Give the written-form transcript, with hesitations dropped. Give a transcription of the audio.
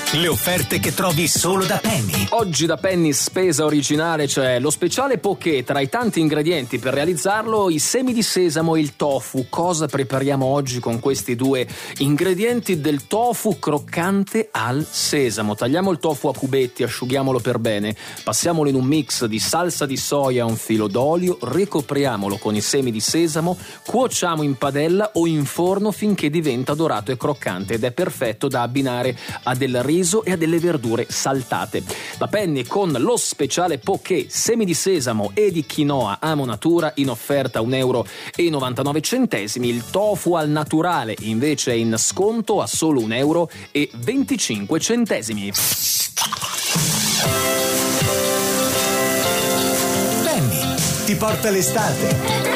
Le offerte che trovi solo da Penny. Oggi da Penny Spesa Originale c'è lo speciale poké. Tra i tanti ingredienti per realizzarlo, i semi di sesamo e il tofu. Cosa prepariamo oggi con questi due ingredienti? Del tofu croccante al sesamo. Tagliamo il tofu a cubetti, asciughiamolo per bene, passiamolo in un mix di salsa di soia e un filo d'olio, ricopriamolo con i semi di sesamo, cuociamo in padella o in forno finché diventa dorato e croccante ed è perfetto da abbinare a del riso e a delle verdure saltate. La Penny con lo speciale poké, semi di sesamo e di quinoa Amo Natura in offerta €1,99. Il tofu al naturale invece è in sconto a solo €1,25. Penny ti porta l'estate.